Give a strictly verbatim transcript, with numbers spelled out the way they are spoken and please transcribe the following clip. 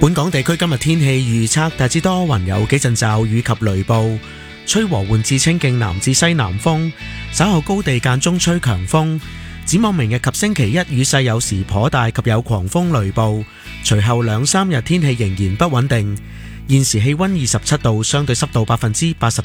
本港地區今日天氣預測大致多雲，有幾陣驟雨及雷暴，吹和緩至清勁南至西南風，稍後高地間中吹強風。展望明日及星期一雨勢有時頗大及有狂風雷暴，隨後兩三日天氣仍然不穩定。現時氣溫二十七度，相對濕度百分之八十